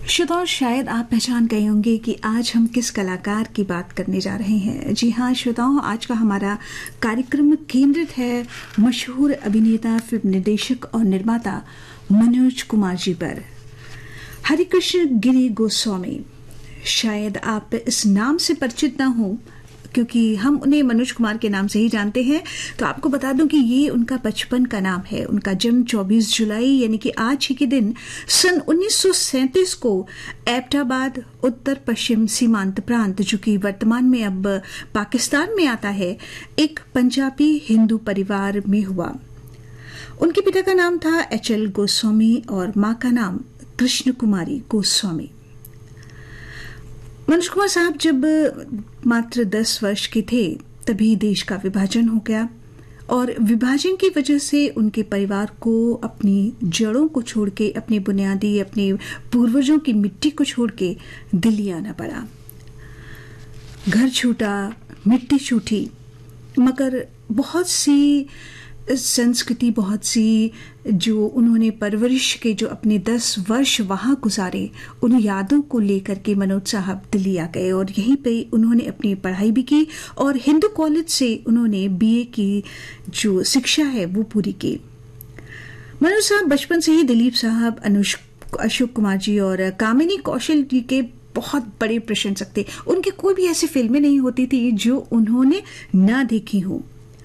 श्रोताओं, शायद आप पहचान गए होंगे कि आज हम किस कलाकार की बात करने जा रहे हैं। जी हाँ श्रोताओं, आज का हमारा कार्यक्रम केंद्रित है मशहूर अभिनेता, फिल्म निर्देशक और निर्माता मनोज कुमार जी पर। हरिकृष्ण गिरी गोस्वामी, शायद आप इस नाम से परिचित ना हो क्योंकि हम उन्हें मनोज कुमार के नाम से ही जानते हैं। तो आपको बता दूं कि ये उनका बचपन का नाम है। उनका जन्म 24 जुलाई यानी कि आज ही के दिन सन 1937 को एबटाबाद, उत्तर पश्चिम सीमांत प्रांत, जो कि वर्तमान में अब पाकिस्तान में आता है, एक पंजाबी हिंदू परिवार में हुआ। उनके पिता का नाम था HL गोस्वामी और मां का नाम कृष्ण कुमारी गोस्वामी। मनोज कुमार साहब जब मात्र 10 वर्ष के थे तभी देश का विभाजन हो गया और विभाजन की वजह से उनके परिवार को अपनी जड़ों को छोड़ के, अपनी बुनियादी, अपने पूर्वजों की मिट्टी को छोड़ के दिल्ली आना पड़ा। घर छूटा, मिट्टी छूटी, मगर बहुत सी संस्कृति, बहुत सी जो उन्होंने परवरिश के जो अपने 10 वर्ष वहां गुजारे, उन यादों को लेकर के मनोज साहब दिल्ली आ गए और यहीं पे उन्होंने अपनी पढ़ाई भी की और हिंदू कॉलेज से उन्होंने BA की जो शिक्षा है वो पूरी की। मनोज साहब बचपन से ही दिलीप साहब, अशोक कुमार जी और कामिनी कौशल जी के बहुत बड़े प्रशंसक थे। उनकी कोई भी ऐसी फिल्में नहीं होती थी जो उन्होंने ना देखी हो।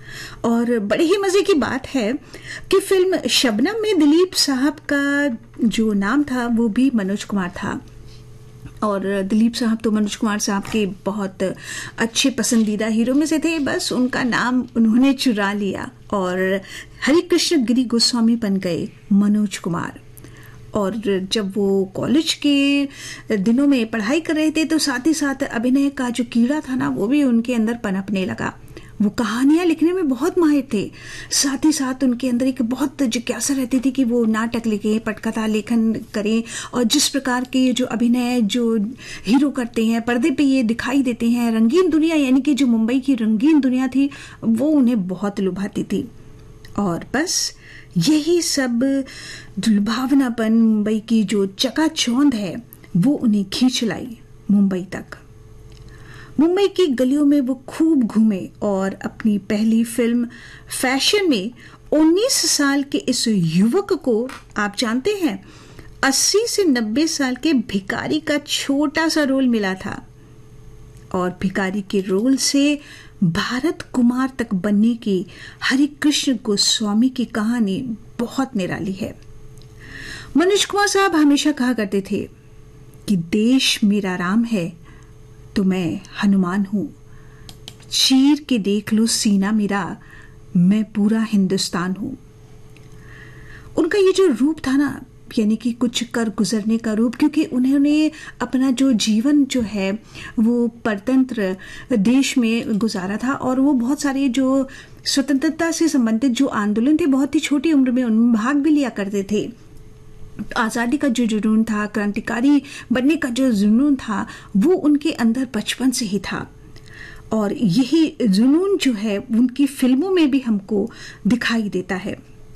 और बड़े ही मजे की बात है कि फिल्म शबनम में दिलीप साहब का जो नाम था वो भी मनोज कुमार था और दिलीप साहब तो मनोज कुमार साहब के बहुत अच्छे पसंदीदा हीरो में से थे। बस उनका नाम उन्होंने चुरा लिया और हरिकृष्ण गिरी गोस्वामी बन गए मनोज कुमार। और जब वो कॉलेज के दिनों में पढ़ाई कर रहे थे तो साथ ही साथ अभिनय का जो कीड़ा था ना वो भी उनके अंदर पनपने लगा। वो कहानियां लिखने में बहुत माहिर थे। साथ ही साथ उनके अंदर एक बहुत जिज्ञासा रहती थी कि वो नाटक लिखें, पटकथा लेखन करें और जिस प्रकार के जो अभिनय जो हीरो करते हैं, पर्दे पे ये दिखाई देते हैं, रंगीन दुनिया यानी कि जो मुंबई की रंगीन दुनिया थी वो उन्हें बहुत लुभाती थी। और बस यही सब दुर्भावनापन, मुंबई की जो चकाचौंध है वो उन्हें खींच लाई मुंबई तक। मुंबई की गलियों में वो खूब घूमे और अपनी पहली फिल्म फैशन में 19 साल के इस युवक को, आप जानते हैं, 80 से 90 साल के भिखारी का छोटा सा रोल मिला था और भिखारी के रोल से भारत कुमार तक बनने की हरिकृष्ण गोस्वामी की कहानी बहुत निराली है। मनोज कुमार साहब हमेशा कहा करते थे कि देश मेरा राम है तो मैं हनुमान हूं, चीर के देख लो सीना मेरा, मैं पूरा हिंदुस्तान हूं। उनका ये जो रूप था ना, यानी कि कुछ कर गुजरने का रूप, क्योंकि उन्होंने अपना जो जीवन जो है वो परतंत्र देश में गुजारा था और वो बहुत सारे जो स्वतंत्रता से संबंधित जो आंदोलन थे बहुत ही छोटी उम्र में उनमें भाग भी लिया करते थे। आज़ादी का जो जुनून था, क्रांतिकारी बनने का जो जुनून था, वो उनके अंदर बचपन से ही था और यही जुनून जो है उनकी फिल्मों में भी हमको दिखाई देता है।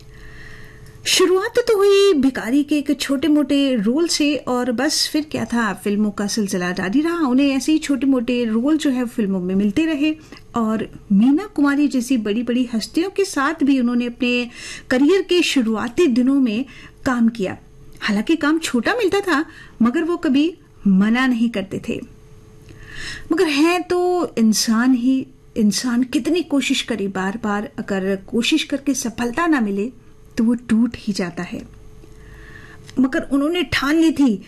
शुरुआत तो हुई भिखारी के एक छोटे मोटे रोल से और बस फिर क्या था, फिल्मों का सिलसिला जारी रहा। उन्हें ऐसे ही छोटे मोटे रोल जो है फिल्मों में मिलते रहे और मीना कुमारी जैसी बड़ी बड़ी हस्तियों के साथ भी उन्होंने अपने करियर के शुरुआती दिनों में काम किया। हालांकि काम छोटा मिलता था मगर वो कभी मना नहीं करते थे। मगर है तो इंसान ही, इंसान कितनी कोशिश करे, बार बार अगर कोशिश करके सफलता ना मिले तो वो टूट ही जाता है। मगर उन्होंने ठान ली थी